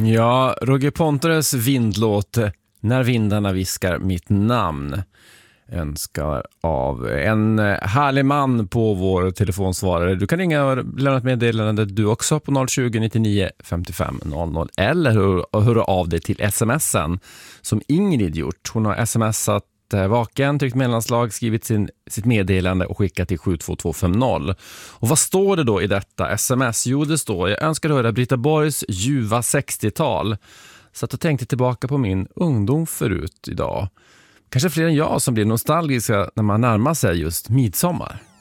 Ja, Roger Pontares vindlåt När vindarna viskar mitt namn önskar av en härlig man på vår telefonsvarare. Du kan ringa och lämna ett meddelande du också på 020 99 55 00 eller höra av dig till sms'en som Ingrid gjort. Hon har smsat vaken, tryckt mellanslag, skrivit sitt meddelande och skickat till 72250. Och vad står det då i detta sms? Jo, det står: jag önskar höra Britta Borgs ljuva 60-tal. Så att jag tänkte tillbaka på min ungdom förut idag. Kanske fler än jag som blir nostalgiska när man närmar sig just midsommar.